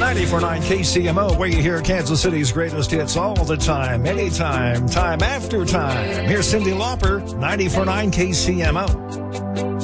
94.9 KCMO, where you hear Kansas City's greatest hits all the time, anytime, time after time. Here's Cyndi Lauper, 94.9 KCMO.